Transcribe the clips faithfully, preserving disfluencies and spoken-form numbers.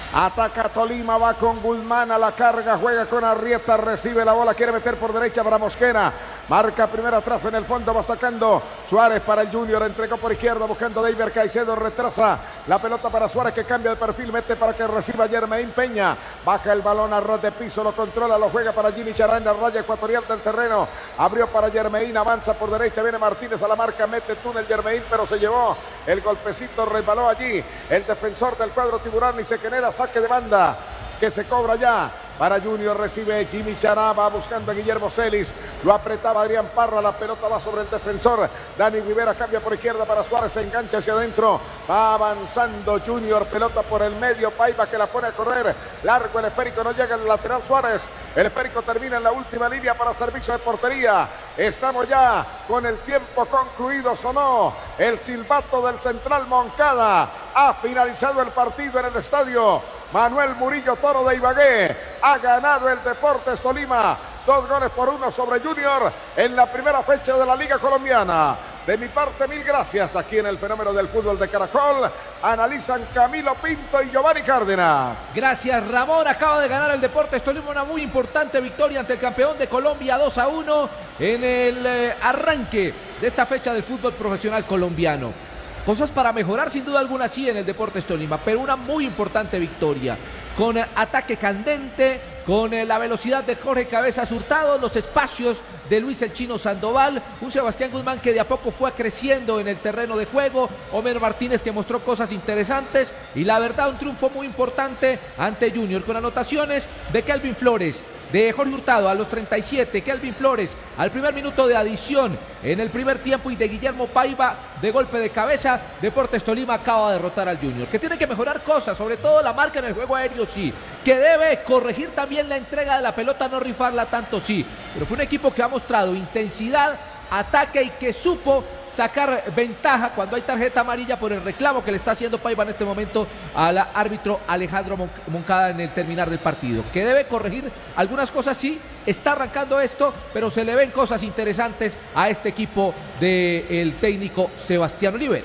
Ataca Tolima, va con Guzmán a la carga, juega con Arrieta, recibe la bola, quiere meter por derecha para Mosquera. Marca primero atrás en el fondo, va sacando Suárez para el Junior, entregó por izquierda buscando David Caicedo, retrasa la pelota para Suárez que cambia de perfil, mete para que reciba Yermain Peña. Baja el balón a ras de piso, lo controla, lo juega para Jimmy Charanda, raya ecuatorial del terreno. Abrió para Yermain, avanza por derecha, viene Martínez a la marca, mete túnel Yermain, pero se llevó el golpecito, resbaló allí el defensor del cuadro tiburón y se genera saque de banda que se cobra ya para Junior. Recibe Jimmy Chará, va buscando a Guillermo Celis, lo apretaba Adrián Parra, la pelota va sobre el defensor. Dani Rivera cambia por izquierda para Suárez, se engancha hacia adentro, va avanzando Junior, pelota por el medio, Paiva que la pone a correr, largo el esférico, no llega el lateral Suárez, el esférico termina en la última línea para servicio de portería. Estamos ya con el tiempo concluido, sonó el silbato del Central Moncada, ha finalizado el partido en el estadio Manuel Murillo Toro de Ibagué. Ha ganado el Deportes Tolima, dos goles por uno sobre Junior en la primera fecha de la Liga Colombiana. De mi parte, mil gracias. Aquí en el Fenómeno del Fútbol de Caracol analizan Camilo Pinto y Giovanni Cárdenas. Gracias, Ramón. Acaba de ganar el Deportes Tolima una muy importante victoria ante el campeón de Colombia, dos a uno en el eh, arranque de esta fecha del fútbol profesional colombiano. Cosas para mejorar sin duda alguna sí en el Deportes Tolima, pero una muy importante victoria, con ataque candente, con la velocidad de Jorge Cabezas Hurtado, los espacios de Luis el Chino Sandoval, un Sebastián Guzmán que de a poco fue creciendo en el terreno de juego, Homer Martínez que mostró cosas interesantes y la verdad un triunfo muy importante ante Junior, con anotaciones de Kelvin Flores, de Jorge Hurtado a los treinta y siete, Kelvin Flores al primer minuto de adición en el primer tiempo y de Guillermo Paiva de golpe de cabeza. Deportes Tolima acaba de derrotar al Junior, que tiene que mejorar cosas, sobre todo la marca en el juego aéreo sí, que debe corregir también la entrega de la pelota, no rifarla tanto sí, pero fue un equipo que ha mostrado intensidad, ataque y que supo sacar ventaja cuando hay tarjeta amarilla por el reclamo que le está haciendo Paiva en este momento al árbitro Alejandro Moncada en el terminar del partido, que debe corregir algunas cosas sí, está arrancando esto, pero se le ven cosas interesantes a este equipo del técnico Sebastián Oliveros.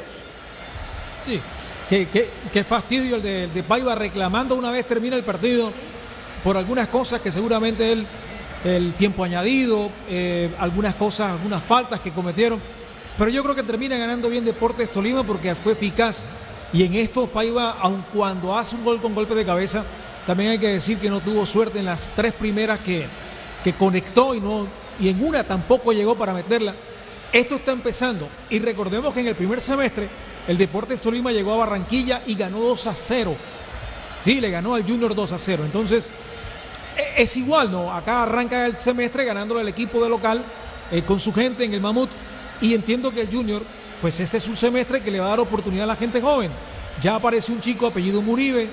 Sí, qué, qué, qué fastidio el de, el de Paiva reclamando una vez termina el partido por algunas cosas que seguramente él, el tiempo añadido, eh, algunas cosas, algunas faltas que cometieron. Pero yo creo que termina ganando bien Deportes Tolima porque fue eficaz. Y en esto Paiva, aun cuando hace un gol con golpe de cabeza, también hay que decir que no tuvo suerte en las tres primeras que, que conectó y, no, y en una tampoco llegó para meterla. Esto está empezando. Y recordemos que en el primer semestre el Deportes Tolima llegó a Barranquilla y ganó dos a cero. Sí, le ganó al Junior dos a cero. Entonces, es igual, ¿no? Acá arranca el semestre ganándole al equipo de local eh, con su gente en el Mamut. Y entiendo que el Junior, pues este es un semestre que le va a dar oportunidad a la gente joven. Ya aparece un chico apellido Muribe,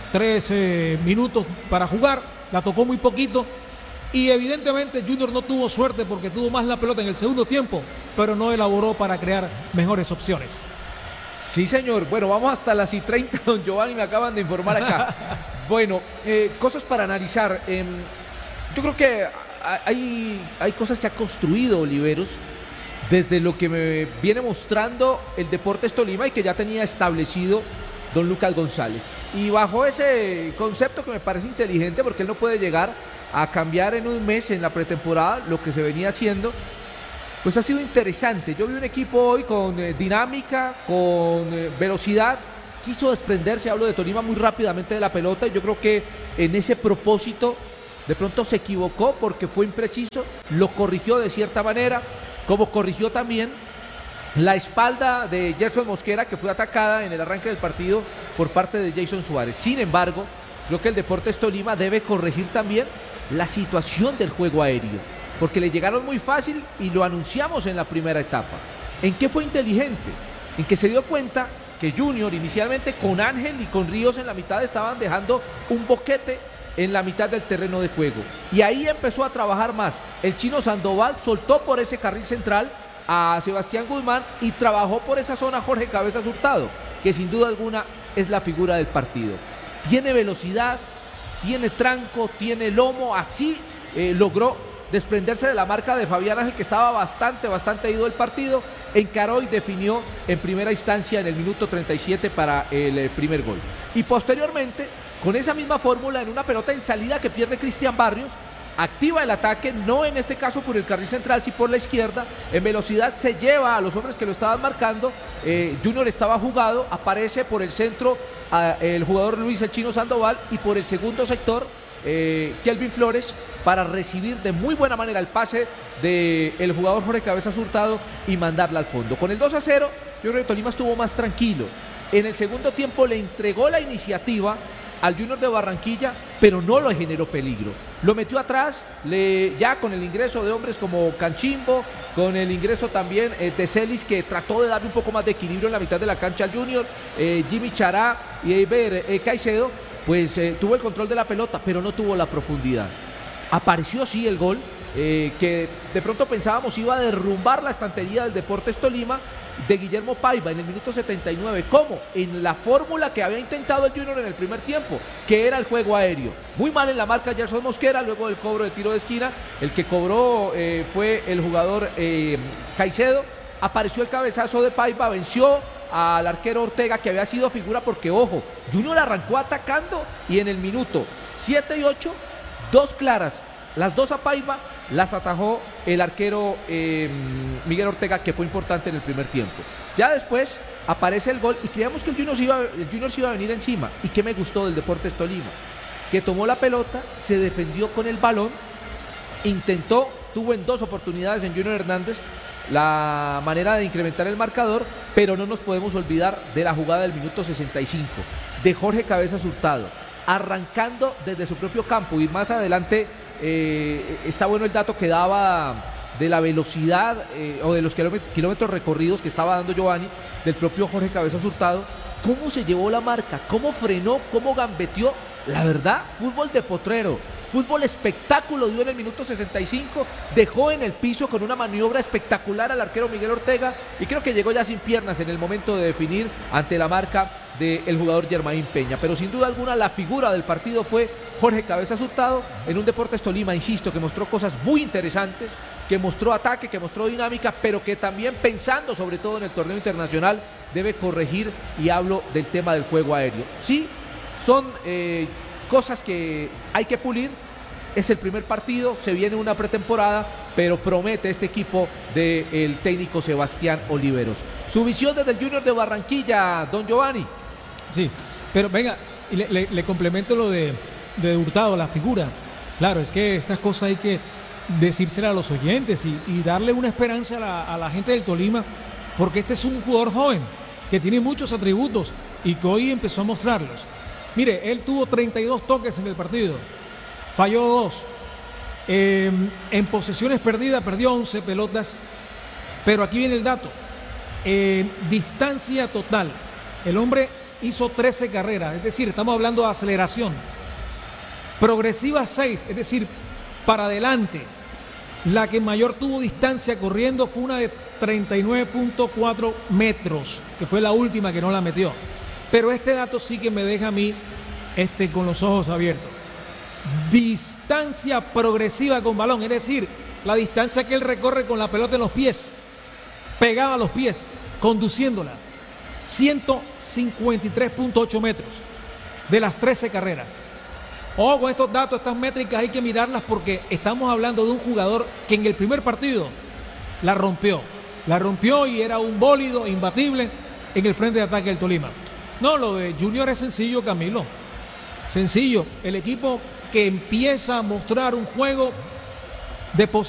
trece minutos para jugar, la tocó muy poquito. Y evidentemente Junior no tuvo suerte porque tuvo más la pelota en el segundo tiempo, pero no elaboró para crear mejores opciones. Sí, señor. Bueno, vamos hasta las y treinta, don Giovanni, me acaban de informar acá. Bueno, eh, cosas para analizar. Eh, yo creo que hay, hay cosas que ha construido Oliveros desde lo que me viene mostrando el Deportes Tolima y que ya tenía establecido don Lucas González. Y bajo ese concepto que me parece inteligente, porque él no puede llegar a cambiar en un mes en la pretemporada lo que se venía haciendo, pues ha sido interesante. Yo vi un equipo hoy con eh, dinámica, con eh, velocidad, quiso desprenderse, hablo de Tolima, muy rápidamente de la pelota, y yo creo que en ese propósito de pronto se equivocó porque fue impreciso, lo corrigió de cierta manera, como corrigió también la espalda de Gerson Mosquera, que fue atacada en el arranque del partido por parte de Jason Suárez. Sin embargo, creo que el Deportes Tolima debe corregir también la situación del juego aéreo, porque le llegaron muy fácil y lo anunciamos en la primera etapa. ¿En qué fue inteligente? En que se dio cuenta que Junior inicialmente con Ángel y con Ríos en la mitad estaban dejando un boquete en la mitad del terreno de juego, y ahí empezó a trabajar más. El Chino Sandoval soltó por ese carril central a Sebastián Guzmán y trabajó por esa zona Jorge Cabezas Hurtado, que sin duda alguna es la figura del partido. Tiene velocidad, tiene tranco, tiene lomo, así eh, logró desprenderse de la marca de Fabián Ángel, que estaba bastante, bastante ido del partido, encaró y definió en primera instancia en el minuto treinta y siete para el eh, primer gol. Y posteriormente, con esa misma fórmula, en una pelota en salida que pierde Cristian Barrios, activa el ataque, no en este caso por el carril central, sí por la izquierda, en velocidad se lleva a los hombres que lo estaban marcando, eh, Junior estaba jugado, aparece por el centro a, el jugador Luis El Chino Sandoval y por el segundo sector eh, Kelvin Flores para recibir de muy buena manera el pase del jugador Jorge Cabezas Hurtado y mandarla al fondo. Con el dos a cero, yo creo que Tolima estuvo más tranquilo. En el segundo tiempo le entregó la iniciativa al Junior de Barranquilla, pero no lo generó peligro. Lo metió atrás, le, ya con el ingreso de hombres como Canchimbo, con el ingreso también eh, de Celis, que trató de darle un poco más de equilibrio en la mitad de la cancha al Junior, eh, Jimmy Chará y Eiber eh, Caicedo, pues eh, tuvo el control de la pelota, pero no tuvo la profundidad. Apareció sí el gol, eh, que de pronto pensábamos iba a derrumbar la estantería del Deportes Tolima, de Guillermo Paiva en el minuto setenta y nueve. ¿Cómo? En la fórmula que había intentado el Junior en el primer tiempo, que era el juego aéreo. Muy mal en la marca Gerson Mosquera, luego del cobro de tiro de esquina. El que cobró eh, fue el jugador eh, Caicedo. Apareció el cabezazo de Paiva, venció al arquero Ortega, que había sido figura porque, ojo, Junior arrancó atacando y en el minuto siete y ocho, dos claras, las dos a Paiva, las atajó el arquero eh, Miguel Ortega, que fue importante en el primer tiempo. Ya después aparece el gol y creíamos que el Junior, se iba, el Junior se iba a venir encima. ¿Y qué me gustó del Deportes Tolima? Que tomó la pelota, se defendió con el balón, intentó, tuvo en dos oportunidades en Junior Hernández la manera de incrementar el marcador, pero no nos podemos olvidar de la jugada del minuto sesenta y cinco, de Jorge Cabezas Hurtado, arrancando desde su propio campo. Y más adelante eh, está bueno el dato que daba de la velocidad eh, o de los kilómetros, kilómetros recorridos que estaba dando Giovanni, del propio Jorge Cabezas Hurtado. Cómo se llevó la marca, cómo frenó, cómo gambeteó. La verdad, fútbol de potrero, fútbol espectáculo dio en el minuto sesenta y cinco, dejó en el piso con una maniobra espectacular al arquero Miguel Ortega y creo que llegó ya sin piernas en el momento de definir ante la marca del jugador Germain Peña. Pero sin duda alguna la figura del partido fue Jorge Cabezas Hurtado en un Deportes Tolima, insisto, que mostró cosas muy interesantes, que mostró ataque, que mostró dinámica, pero que también, pensando sobre todo en el torneo internacional, debe corregir, y hablo del tema del juego aéreo. Sí, son eh, cosas que hay que pulir. Es el primer partido, se viene una pretemporada, pero promete este equipo del técnico Sebastián Oliveros. Su visión desde el Junior de Barranquilla, don Giovanni. Sí, pero venga, le, le, le complemento lo de, de Hurtado, la figura. Claro, es que estas cosas hay que decírselas a los oyentes y, y darle una esperanza a la, a la gente del Tolima, porque este es un jugador joven que tiene muchos atributos y que hoy empezó a mostrarlos. Mire, él tuvo treinta y dos toques en el partido, falló dos. Eh, en posesiones perdidas, perdió once pelotas. Pero aquí viene el dato. En distancia total, el hombre hizo trece carreras, es decir, estamos hablando de aceleración. Progresiva seis, es decir, para adelante. La que mayor tuvo distancia corriendo fue una de treinta y nueve punto cuatro metros, que fue la última que no la metió. Pero este dato sí que me deja a mí este, con los ojos abiertos. Distancia progresiva con balón, es decir, la distancia que él recorre con la pelota en los pies, pegada a los pies, conduciéndola, ciento cincuenta y tres punto ocho metros de las trece carreras. Ojo con estos datos, estas métricas hay que mirarlas, porque estamos hablando de un jugador que en el primer partido la rompió, la rompió y era un bólido imbatible en el frente de ataque del Tolima. No, lo de Junior es sencillo, Camilo. Sencillo. El equipo que empieza a mostrar un juego de posibilidades